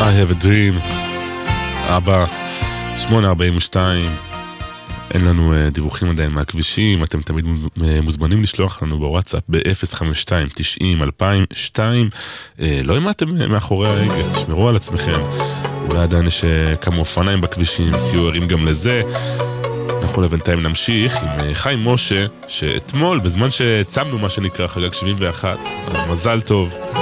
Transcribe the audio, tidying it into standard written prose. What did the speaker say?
I have a dream. אבא, 8:42. אין לנו דיווחים עדיין מהכבישים. אתם תמיד מוזמנים לשלוח לנו בוואטסאפ ב-052-90-2002. לא אם אתם מאחורי הרגע, שמרו על עצמכם. אולי עדיין יש כמה אופניים בכבישים, תהיו ערים גם לזה. אנחנו לבינתיים נמשיך עם חיים משה, שאתמול, בזמן שצמנו מה שנקרא חגג 71, אז מזל טוב.